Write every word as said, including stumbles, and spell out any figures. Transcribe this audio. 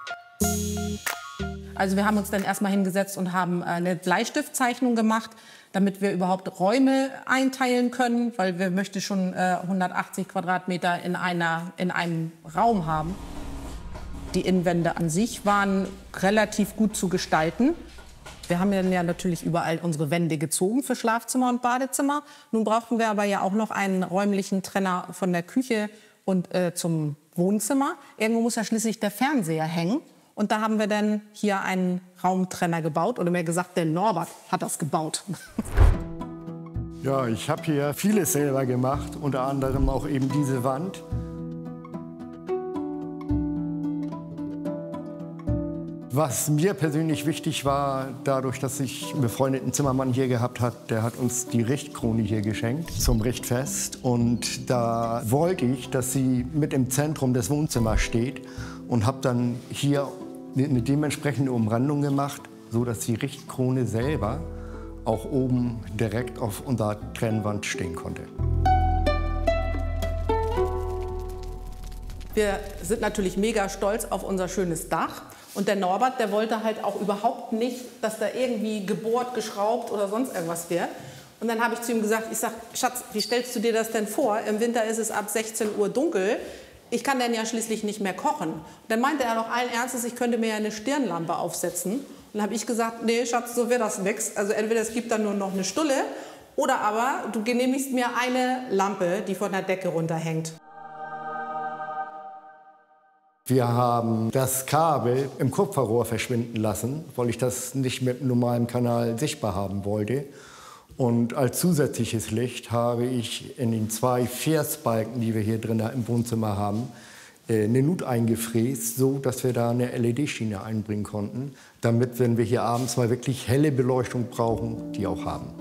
Also wir haben uns dann erstmal hingesetzt und haben eine Bleistiftzeichnung gemacht, damit wir überhaupt Räume einteilen können, weil wir möchten schon äh, hundertachtzig Quadratmeter in, einer, in einem Raum haben. Die Innenwände an sich waren relativ gut zu gestalten. Wir haben dann ja natürlich überall unsere Wände gezogen für Schlafzimmer und Badezimmer. Nun brauchten wir aber ja auch noch einen räumlichen Trenner von der Küche und äh, zum Wohnzimmer. Irgendwo muss ja schließlich der Fernseher hängen. Und da haben wir dann hier einen Raumtrenner gebaut. Oder mehr gesagt, der Norbert hat das gebaut. Ja, ich habe hier vieles selber gemacht, unter anderem auch eben diese Wand. Was mir persönlich wichtig war, dadurch, dass ich einen befreundeten Zimmermann hier gehabt hat, der hat uns die Richtkrone hier geschenkt zum Richtfest. Und da wollte ich, dass sie mit im Zentrum des Wohnzimmers steht und habe dann hier eine dementsprechende Umrandung gemacht, so dass die Richtkrone selber auch oben direkt auf unserer Trennwand stehen konnte. Wir sind natürlich mega stolz auf unser schönes Dach. Und der Norbert, der wollte halt auch überhaupt nicht, dass da irgendwie gebohrt, geschraubt oder sonst irgendwas wird. Und dann habe ich zu ihm gesagt, ich sag, Schatz, wie stellst du dir das denn vor? Im Winter ist es ab sechzehn Uhr dunkel. Ich kann dann ja schließlich nicht mehr kochen. Und dann meinte er noch allen Ernstes, ich könnte mir ja eine Stirnlampe aufsetzen. Und dann habe ich gesagt, nee, Schatz, so wird das nix. Also entweder es gibt dann nur noch eine Stulle oder aber du genehmigst mir eine Lampe, die von der Decke runterhängt. Wir haben das Kabel im Kupferrohr verschwinden lassen, weil ich das nicht mit einem normalen Kanal sichtbar haben wollte. Und als zusätzliches Licht habe ich in den zwei Versbalken, die wir hier drin im Wohnzimmer haben, eine Nut eingefräst, so dass wir da eine L E D-Schiene einbringen konnten, damit, wenn wir hier abends mal wirklich helle Beleuchtung brauchen, die auch haben.